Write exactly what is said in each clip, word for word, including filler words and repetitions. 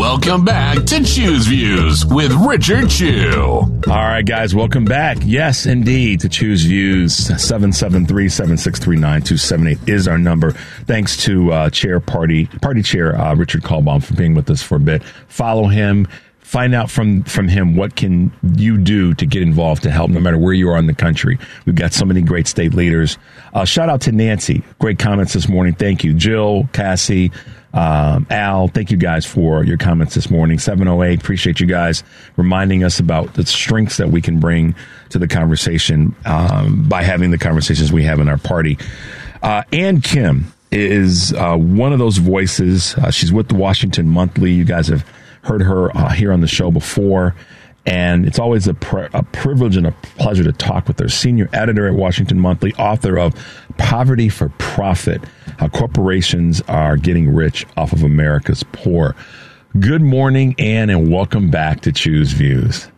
Welcome back to Choose Views with Richard Chew. All right, guys, welcome back. Yes, indeed, to Choose Views. seven seven three, seven six three, nine two seven eight is our number. Thanks to uh, Chair Party Party Chair uh, Richard Kalbaum for being with us for a bit. Follow him. Find out from, from him what can you do to get involved to help no matter where you are in the country. We've got so many great state leaders. Uh, shout out to Nancy. Great comments this morning. Thank you. Jill, Cassie, um, Al, thank you guys for your comments this morning. seven oh eight, appreciate you guys reminding us about the strengths that we can bring to the conversation um, by having the conversations we have in our party. Uh, Ann Kim is uh, one of those voices. Uh, she's with the Washington Monthly. You guys have heard her uh, here on the show before, and it's always a, pr- a privilege and a pleasure to talk with her. Senior editor at Washington Monthly, author of Poverty for Profit, How Corporations Are Getting Rich Off of America's Poor. Good morning, Ann, and welcome back to Choose Views.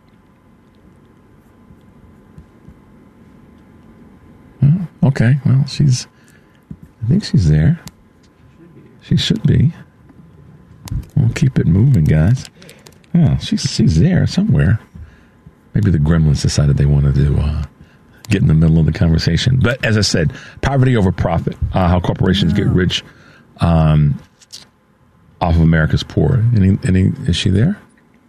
Oh, okay, well, she's, I think she's there. She should be. We'll keep it moving, guys. Oh, she's she's there somewhere. Maybe the gremlins decided they wanted to uh, get in the middle of the conversation. But as I said, poverty over profit, uh, how corporations get rich um, off of America's poor. Any, any, is she there?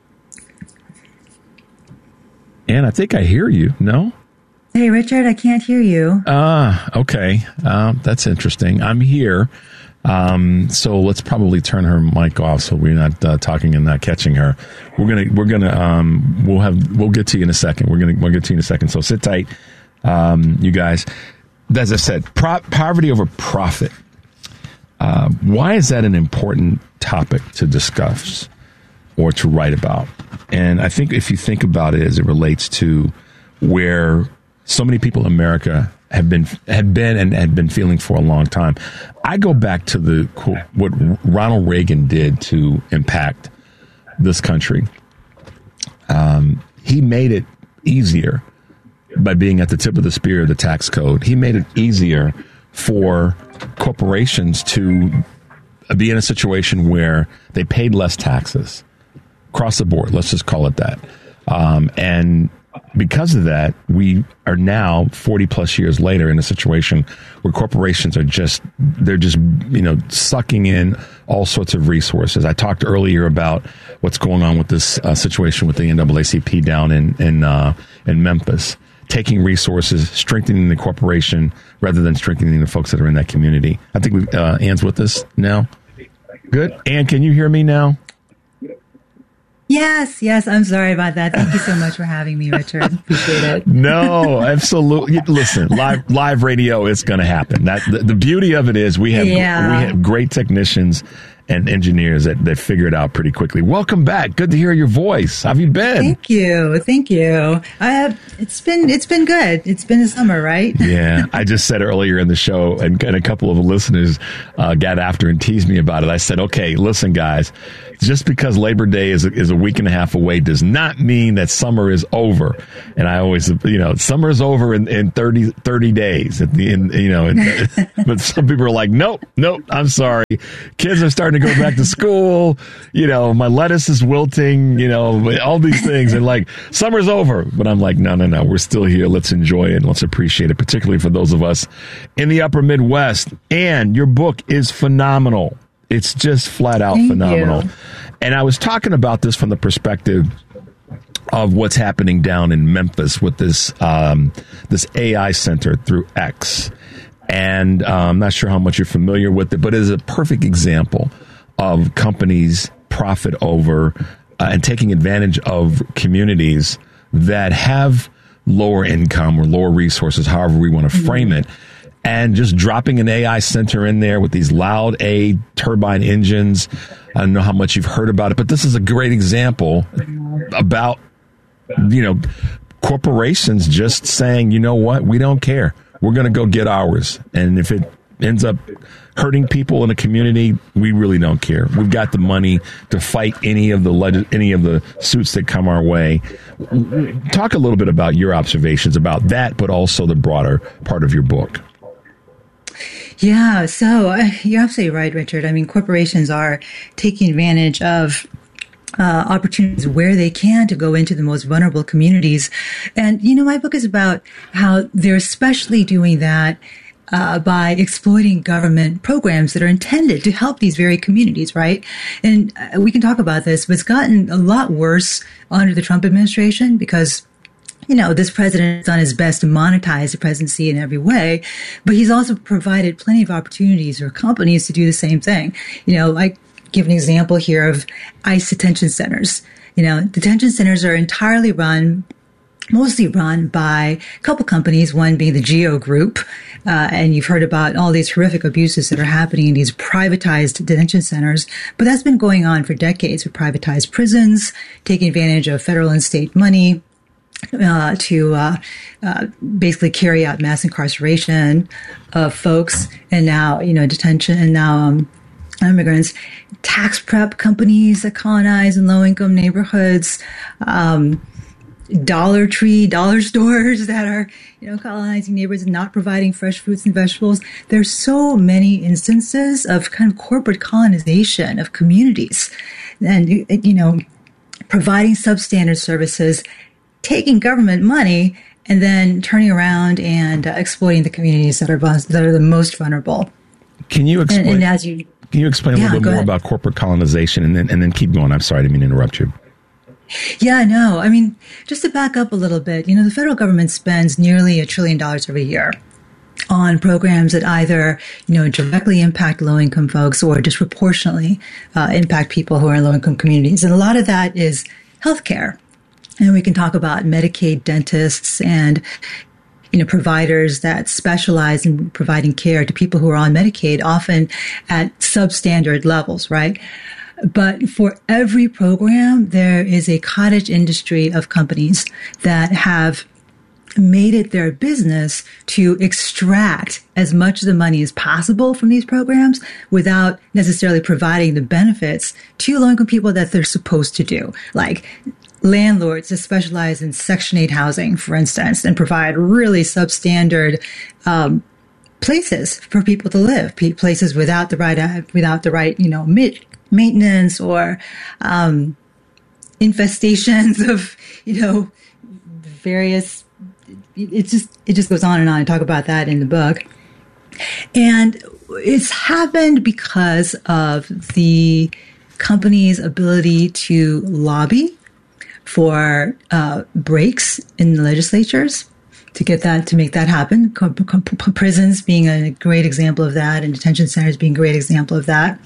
Ann, I think I hear you. No? Hey, Richard, I can't hear you. Ah, okay. Uh, that's interesting. I'm here. Um, so let's probably turn her mic off so we're not uh, talking and not catching her. We're gonna, we're gonna, um, we'll have, we'll get to you in a second. We're gonna, we'll get to you in a second. So sit tight, um, you guys. As I said, pro- poverty over profit. Uh, why is that an important topic to discuss or to write about? And I think if you think about it as it relates to where so many people in America have been have been and had been feeling for a long time. I go back to the what Ronald Reagan did to impact this country. Um, he made it easier by being at the tip of the spear of the tax code. He made it easier for corporations to be in a situation where they paid less taxes across the board. Let's just call it that. Um, and because of that, we are now forty plus years later in a situation where corporations are just, they're just, you know, sucking in all sorts of resources. I talked earlier about what's going on with this uh, situation with the N double A C P down in, in, uh, in Memphis, taking resources, strengthening the corporation rather than strengthening the folks that are in that community. I think we, uh, Ann's with us now. Good. Ann, can you hear me now? Yes, yes. I'm sorry about that. Thank you so much for having me, Richard. Appreciate it. No, absolutely. Listen, live live radio is going to happen. That the, the beauty of it is we have yeah. we have great technicians and engineers that, that figure it out pretty quickly. Welcome back. Good to hear your voice. How have you been? Thank you. Thank you. Uh, it's been it's been good. It's been a summer, right? Yeah. I just said earlier in the show, and, and a couple of listeners uh, got after and teased me about it. I said, okay, listen, guys, just because Labor Day is a, is a week and a half away does not mean that summer is over. And I always, you know, summer is over in, in thirty, thirty days. At the end, you know, and, but some people are like, nope, nope, I'm sorry. Kids are starting to go back to school. You know, my lettuce is wilting, you know, all these things. And like, summer's over. But I'm like, no, no, no, we're still here. Let's enjoy it and let's appreciate it, particularly for those of us in the upper Midwest. And your book is phenomenal. It's just flat out Thank phenomenal. you. And I was talking about this from the perspective of what's happening down in Memphis with this um, this A I center through X. And uh, I'm not sure how much you're familiar with it, but it is a perfect example of companies profit over uh, and taking advantage of communities that have lower income or lower resources, however we want to frame it. And just dropping an A I center in there with these loud A turbine engines. I don't know how much you've heard about it, but this is a great example about, you know, corporations just saying, you know what, we don't care. We're going to go get ours. And if it ends up hurting people in a community, we really don't care. We've got the money to fight any of the leg- any of the suits that come our way. Talk a little bit about your observations about that, but also the broader part of your book. Yeah, so uh, you're absolutely right, Richard. I mean, corporations are taking advantage of uh, opportunities where they can to go into the most vulnerable communities. And, you know, my book is about how they're especially doing that uh, by exploiting government programs that are intended to help these very communities, right? And uh, we can talk about this, but it's gotten a lot worse under the Trump administration because you know, this president has done his best to monetize the presidency in every way, but he's also provided plenty of opportunities for companies to do the same thing. You know, I give an example here of ICE detention centers. You know, detention centers are entirely run, mostly run by a couple companies, one being the GEO Group. Uh, and you've heard about all these horrific abuses that are happening in these privatized detention centers. But that's been going on for decades with privatized prisons, taking advantage of federal and state money. Uh, to uh, uh, basically carry out mass incarceration of folks, and now, you know, detention, and now um, immigrants, tax prep companies that colonize in low-income neighborhoods, um, Dollar Tree, dollar stores that are, you know, colonizing neighborhoods and not providing fresh fruits and vegetables. There's so many instances of kind of corporate colonization of communities, and, you know, providing substandard services, taking government money, and then turning around and uh, exploiting the communities that are that are the most vulnerable. Can you explain? And, and as you can you explain yeah, a little bit more ahead. about corporate colonization, and then and then keep going? I'm sorry, I didn't mean to interrupt you. Yeah, no. I mean, just to back up a little bit, you know, the federal government spends nearly a trillion dollars every year on programs that either, you know, directly impact low-income folks or disproportionately uh, impact people who are in low-income communities, and a lot of that is healthcare. And we can talk about Medicaid dentists and, you know, providers that specialize in providing care to people who are on Medicaid, often at substandard levels, right? But for every program, there is a cottage industry of companies that have made it their business to extract as much of the money as possible from these programs without necessarily providing the benefits to low-income people that they're supposed to do. Like landlords that specialize in Section eight housing, for instance, and provide really substandard um, places for people to live, places without the right, without the right, you know, maintenance or um, infestations of, you know, various. It just it just goes on and on. I talk about that in the book, and it's happened because of the company's ability to lobby for uh, breaks in the legislatures to get that, to make that happen. Prisons being a great example of that, and detention centers being a great example of that.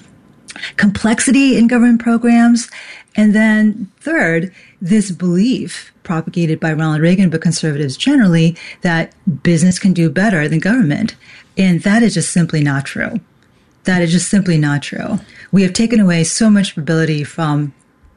Complexity in government programs. And then third, this belief propagated by Ronald Reagan, but conservatives generally, that business can do better than government. And that is just simply not true. That is just simply not true. We have taken away so much ability from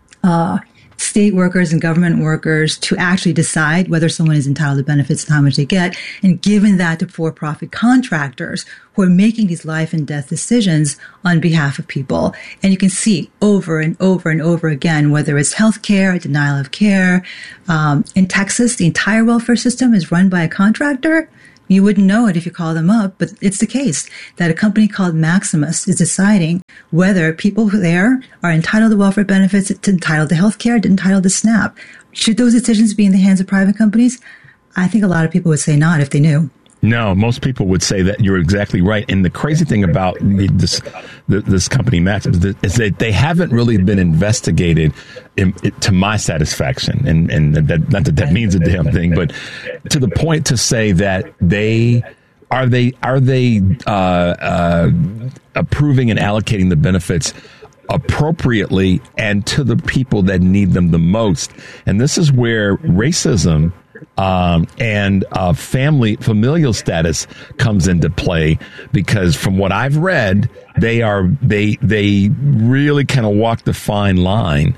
uh, state workers and government workers to actually decide whether someone is entitled to benefits and how much they get, and given that to for-profit contractors who are making these life and death decisions on behalf of people. And you can see over and over and over again, whether it's healthcare, denial of care. Um, in Texas, the entire welfare system is run by a contractor. You wouldn't know it if you call them up, but it's the case that a company called Maximus is deciding whether people there are entitled to welfare benefits, entitled to health care, entitled to SNAP. Should those decisions be in the hands of private companies? I think a lot of people would say not if they knew. No, most people would say that you're exactly right. And the crazy thing about this this company, Maximus, is that they haven't really been investigated in, to my satisfaction. And, and that, not that that means a damn thing, but to the point to say that they are they are they uh, uh, approving and allocating the benefits appropriately and to the people that need them the most. And this is where racism Um, and uh, family, familial status comes into play, because from what I've read, they are they they really kind of walk the fine line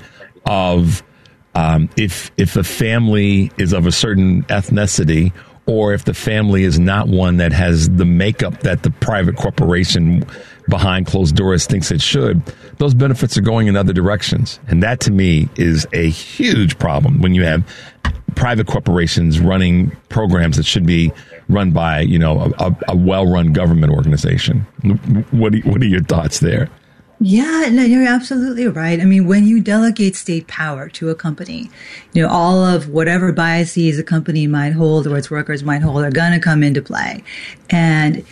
of um, if if a family is of a certain ethnicity, or if the family is not one that has the makeup that the private corporation behind closed doors thinks it should, those benefits are going in other directions. And that, to me, is a huge problem when you have private corporations running programs that should be run by, you know, a, a well-run government organization. What, do, what are your thoughts there? Yeah, no, you're absolutely right. I mean, when you delegate state power to a company, you know, all of whatever biases a company might hold or its workers might hold are going to come into play. And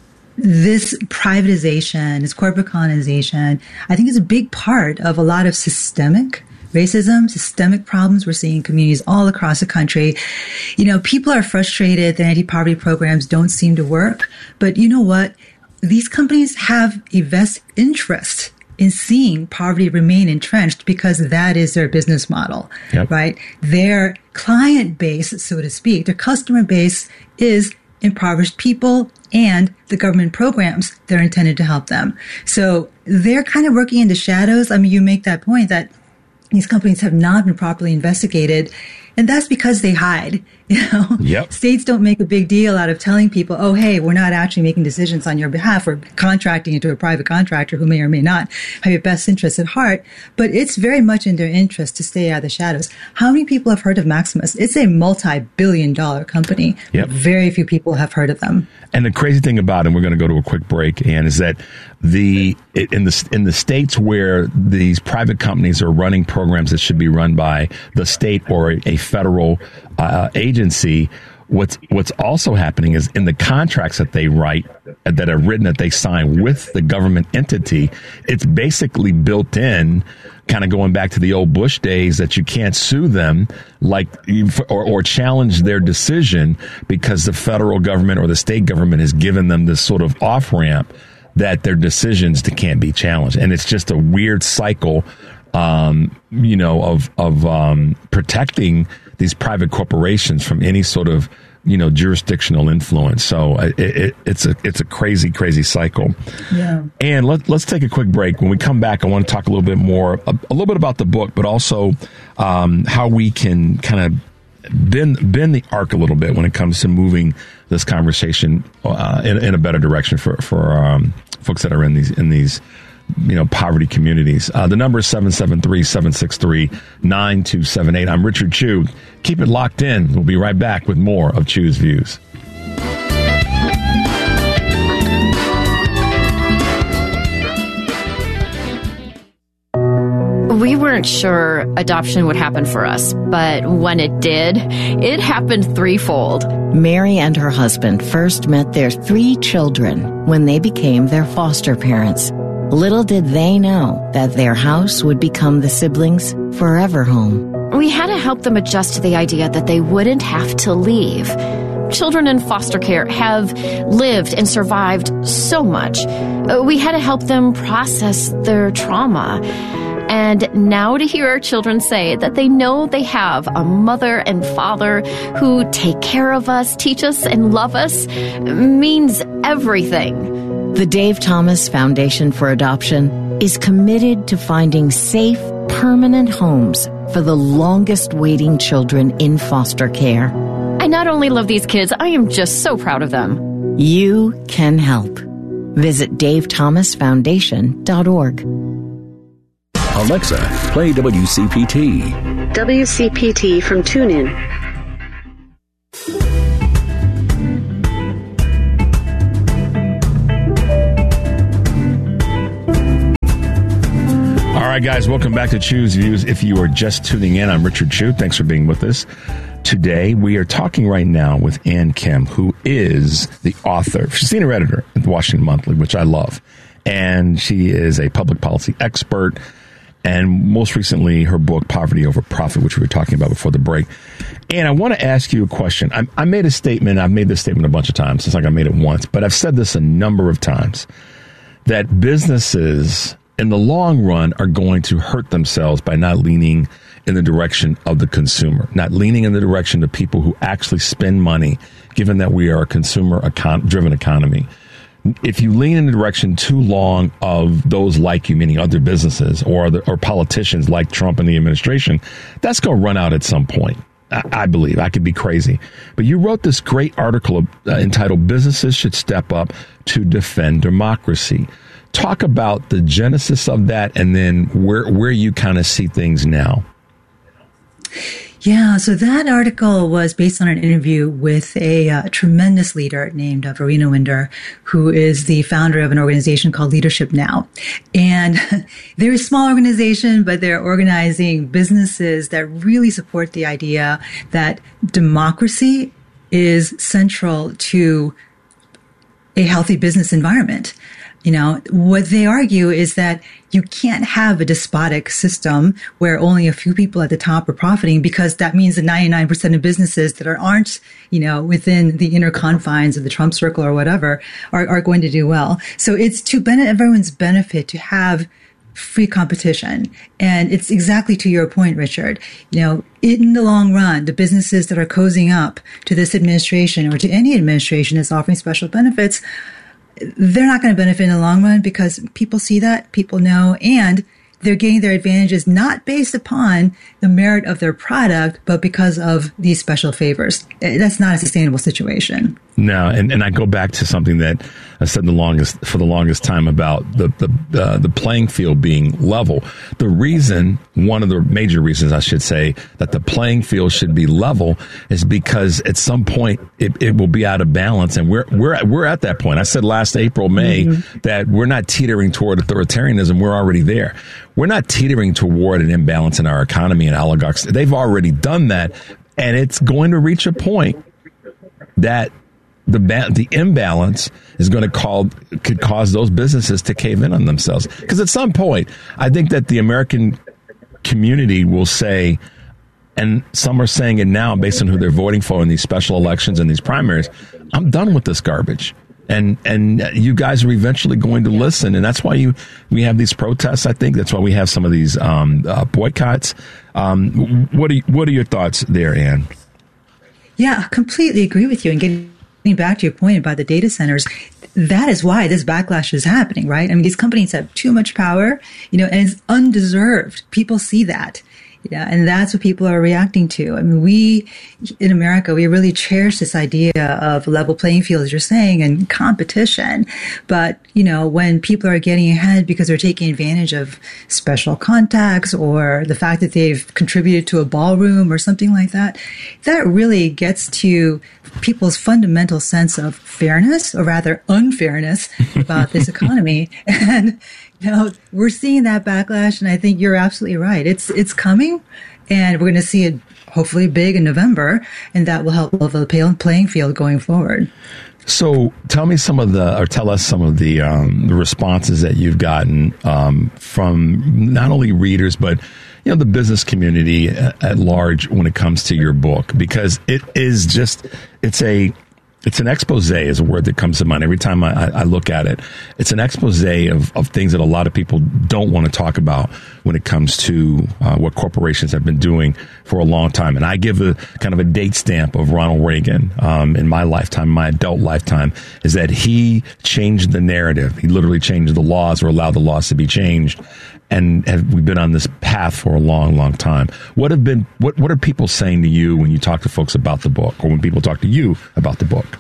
this privatization, this corporate colonization, I think is a big part of a lot of systemic racism, systemic problems we're seeing in communities all across the country. You know, people are frustrated that anti-poverty programs don't seem to work. But you know what? These companies have a vested interest in seeing poverty remain entrenched because that is their business model, yep. right? Their client base, so to speak, their customer base is impoverished people and the government programs that are intended to help them. So they're kind of working in the shadows. I mean, you make that point that these companies have not been properly investigated. And that's because they hide. You know, yep. States don't make a big deal out of telling people, oh, hey, we're not actually making decisions on your behalf. We're contracting into a private contractor who may or may not have your best interests at heart. But it's very much in their interest to stay out of the shadows. How many people have heard of Maximus? It's a multi-billion dollar company. Yep. Very few people have heard of them. And the crazy thing about it, and we're going to go to a quick break, Ann, is that the in the in the states where these private companies are running programs that should be run by the state or a federal uh, agency, what's what's also happening is in the contracts that they write, that are written, that they sign with the government entity, it's basically built in, kind of going back to the old Bush days, that you can't sue them like or, or challenge their decision because the federal government or the state government has given them this sort of off-ramp that their decisions can't be challenged. And it's just a weird cycle, um, you know, of, of um, protecting these private corporations from any sort of, you know, jurisdictional influence. So it, it, it's a it's a crazy, crazy cycle. Yeah. And let, let's take a quick break. When we come back, I want to talk a little bit more, a, a little bit about the book, but also um, how we can kind of bend bend the arc a little bit when it comes to moving this conversation uh, in, in a better direction for for um, folks that are in these in these. you know, poverty communities. Uh, the number is seven seven three, seven six three, nine two seven eight. I'm Richard Chu. Keep it locked in. We'll be right back with more of Chu's Views. We weren't sure adoption would happen for us, but when it did, it happened threefold. Mary and her husband first met their three children when they became their foster parents. Little did they know that their house would become the siblings' forever home. We had to help them adjust to the idea that they wouldn't have to leave. Children in foster care have lived and survived so much. We had to help them process their trauma. And now to hear our children say that they know they have a mother and father who take care of us, teach us, and love us means everything. The Dave Thomas Foundation for Adoption is committed to finding safe, permanent homes for the longest waiting children in foster care. I not only love these kids, I am just so proud of them. You can help. Visit dave thomas foundation dot org. Alexa, play W C P T. W C P T from TuneIn. All right, guys, welcome back to Chu's Views. If you are just tuning in, I'm Richard Chu. Thanks for being with us. Today, we are talking right now with Ann Kim, who is the author, she's senior editor at the Washington Monthly, which I love. And she is a public policy expert. And most recently, her book, Poverty Over Profit, which we were talking about before the break. And I want to ask you a question. I, I made a statement. I've made this statement a bunch of times. It's like I made it once. But I've said this a number of times, that businesses in the long run are going to hurt themselves by not leaning in the direction of the consumer, not leaning in the direction of people who actually spend money, given that we are a consumer-driven economy. If you lean in the direction too long of those like you, meaning other businesses or the, or politicians like Trump and the administration, that's going to run out at some point. I, I believe. I could be crazy. But you wrote this great article uh, entitled "Businesses Should Step Up to Defend Democracy." Talk about the genesis of that and then where where you kind of see things now. Yeah, so that article was based on an interview with a uh, tremendous leader named uh, Verena Winder, who is the founder of an organization called Leadership Now. And they're a small organization, but they're organizing businesses that really support the idea that democracy is central to a healthy business environment. You know, what they argue is that you can't have a despotic system where only a few people at the top are profiting, because that means that ninety-nine percent of businesses that are, aren't, you know, within the inner confines of the Trump circle or whatever are, are going to do well. So it's to ben- everyone's benefit to have free competition. And it's exactly to your point, Richard. You know, in the long run, the businesses that are cozying up to this administration or to any administration that's offering special benefits, they're not going to benefit in the long run, because people see that, people know, and they're getting their advantages not based upon the merit of their product, but because of these special favors. That's not a sustainable situation. No, and, and I go back to something that I said the longest for the longest time about the the uh, the playing field being level. The reason, one of the major reasons I should say, that the playing field should be level is because at some point it, it will be out of balance, and we're we're we're at that point. I said last April, May, mm-hmm. that we're not teetering toward authoritarianism. We're already there. We're not teetering toward an imbalance in our economy and oligarchs. They've already done that, and it's going to reach a point that the ba- the imbalance is going to call could cause those businesses to cave in on themselves. Because at some point, I think that the American community will say, and some are saying it now based on who they're voting for in these special elections and these primaries, I'm done with this garbage. And and you guys are eventually going to listen, and that's why you we have these protests. I think that's why we have some of these um, uh, boycotts. Um, what are you, what are your thoughts there, Ann? Yeah, I completely agree with you. And getting back to your point about the data centers, that is why this backlash is happening, right? I mean, these companies have too much power, you know, and it's undeserved. People see that. Yeah, and that's what people are reacting to. I mean, we in America, we really cherish this idea of level playing field, as you're saying, and competition. But, you know, when people are getting ahead because they're taking advantage of special contacts or the fact that they've contributed to a ballroom or something like that, that really gets to people's fundamental sense of fairness, or rather unfairness, about this economy. And you know, we're seeing that backlash, and I think you're absolutely right. It's it's coming, and we're going to see it hopefully big in November, and that will help level the playing field going forward. So tell me some of the, or tell us some of the, um, the responses that you've gotten um, from not only readers, but you know, the business community at, at large when it comes to your book, because it is just, it's a, It's an expose is a word that comes to mind every time I, I look at it. It's an expose of, of things that a lot of people don't want to talk about when it comes to uh, what corporations have been doing for a long time. And I give a kind of a date stamp of Ronald Reagan um, in my lifetime, my adult lifetime, is that he changed the narrative. He literally changed the laws, or allowed the laws to be changed. And have, we've been on this path for a long, long time. What have been what what are people saying to you when you talk to folks about the book, or when people talk to you about the book?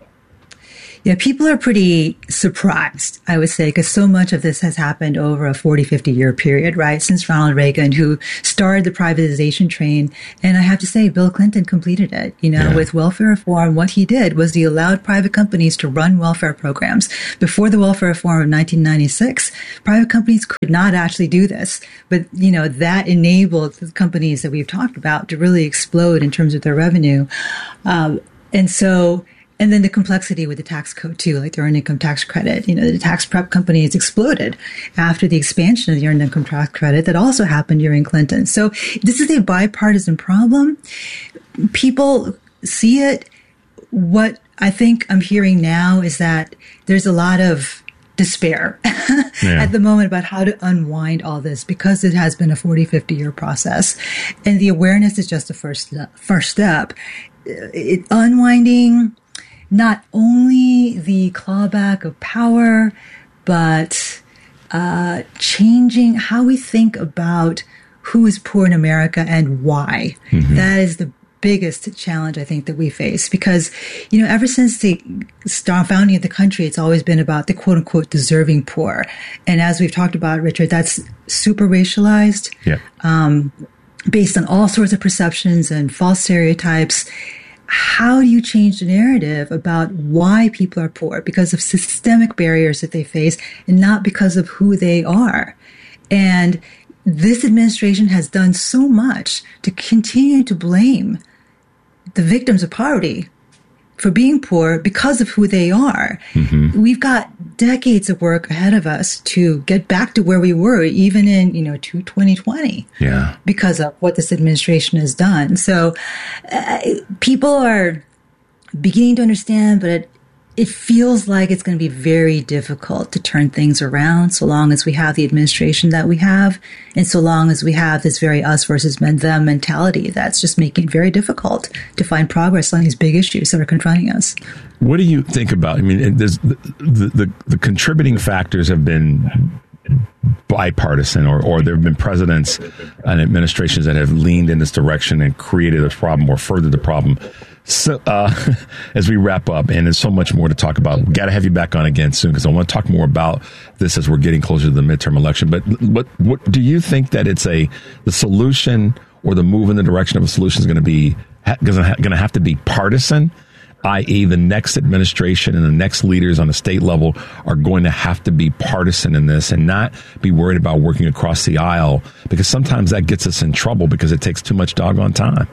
Yeah, people are pretty surprised, I would say, because so much of this has happened over a forty, fifty year period, right? Since Ronald Reagan, who started the privatization train. And I have to say, Bill Clinton completed it. You know, yeah. With welfare reform, what he did was he allowed private companies to run welfare programs. Before the welfare reform of nineteen ninety-six, private companies could not actually do this. But, you know, that enabled the companies that we've talked about to really explode in terms of their revenue. Um, and so... And then the complexity with the tax code, too, like the earned income tax credit. You know, the tax prep companies exploded after the expansion of the earned income tax credit that also happened during Clinton. So this is a bipartisan problem. People see it. What I think I'm hearing now is that there's a lot of despair yeah. at the moment about how to unwind all this, because it has been a forty, fifty year process. And the awareness is just the first, first step. It, unwinding not only the clawback of power, but uh, changing how we think about who is poor in America and why. Mm-hmm. That is the biggest challenge, I think, that we face. Because, you know, ever since the founding of the country, it's always been about the quote unquote deserving poor. And as we've talked about, Richard, that's super racialized. Yeah. Um, based on all sorts of perceptions and false stereotypes. How do you change the narrative about why people are poor? Because of systemic barriers that they face and not because of who they are. And this administration has done so much to continue to blame the victims of poverty for being poor because of who they are. Mm-hmm. We've got decades of work ahead of us to get back to where we were, even in, you know, to twenty twenty, yeah, because of what this administration has done. So uh, people are beginning to understand, but it, it feels like it's going to be very difficult to turn things around so long as we have the administration that we have, and so long as we have this very us versus them mentality that's just making it very difficult to find progress on these big issues that are confronting us. What do you think about, I mean, there's the, the, the, the contributing factors have been bipartisan, or, or there have been presidents and administrations that have leaned in this direction and created a problem or furthered the problem. So, uh, as we wrap up, and there's so much more to talk about, we got to have you back on again soon, because I want to talk more about this as we're getting closer to the midterm election. But what, what do you think that it's a, the solution or the move in the direction of a solution is going to be, going to have to be partisan, that is the next administration and the next leaders on the state level are going to have to be partisan in this and not be worried about working across the aisle, because sometimes that gets us in trouble because it takes too much doggone time.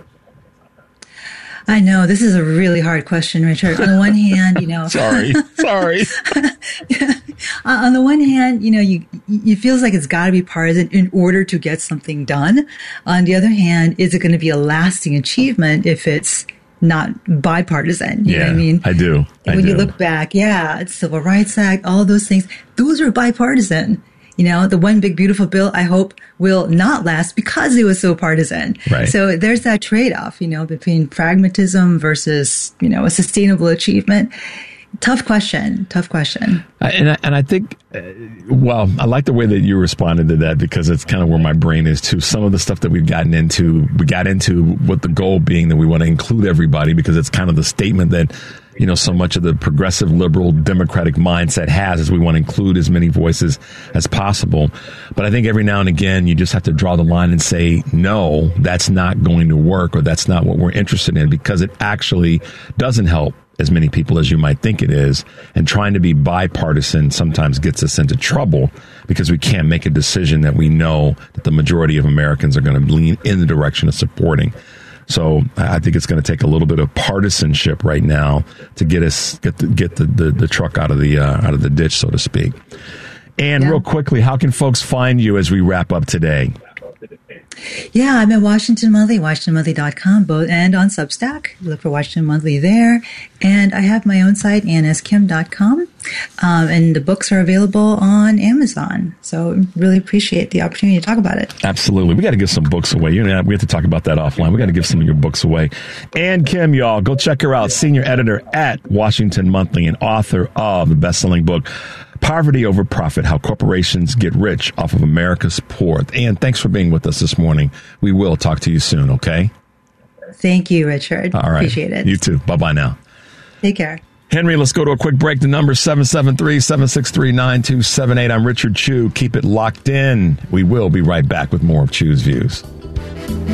I know this is a really hard question, Richard. On the one hand, you know, sorry, sorry. yeah. On the one hand, you know, you it feels like it's got to be partisan in order to get something done. On the other hand, is it going to be a lasting achievement if it's not bipartisan? You yeah, know what I mean? I do. I when do. you look back, yeah, it's Civil Rights Act, all those things, those are bipartisan. You know, the one big beautiful bill, I hope, will not last because it was so partisan. Right. So there's that trade-off, you know, between pragmatism versus, you know, a sustainable achievement. Tough question. Tough question. And I, and I think, uh, well, I like the way that you responded to that, because it's kind of where my brain is too. Some of the stuff that we've gotten into, we got into with the goal being that we want to include everybody, because it's kind of the statement that, you know, so much of the progressive liberal democratic mindset has, is we want to include as many voices as possible. But I think every now and again, you just have to draw the line and say, no, that's not going to work, or that's not what we're interested in, because it actually doesn't help as many people as you might think it is. And trying to be bipartisan sometimes gets us into trouble, because we can't make a decision that we know that the majority of Americans are going to lean in the direction of supporting. So I think it's going to take a little bit of partisanship right now to get us get the, get the, the, the truck out of the uh, out of the ditch, so to speak. And yeah. Real quickly, how can folks find you as we wrap up today? Yeah, I'm at Washington Monthly, washington monthly dot com, both, and on Substack. Look for Washington Monthly there. And I have my own site, ann s kim dot com. Um, and the books are available on Amazon. So really appreciate the opportunity to talk about it. Absolutely. We got to give some books away. You know, we have to talk about that offline. We got to give some of your books away. Ann Kim, y'all, go check her out. Senior editor at Washington Monthly and author of the best-selling book, Poverty Over Profit, How Corporations Get Rich Off of America's Poor. Ann, thanks for being with us this morning. We will talk to you soon, okay? Thank you, Richard. All right. Appreciate it. You too. Bye-bye now. Take care. Henry, let's go to a quick break. The number is seven seven three, seven six three, nine two seven eight. I'm Richard Chew. Keep it locked in. We will be right back with more of Chew's Views.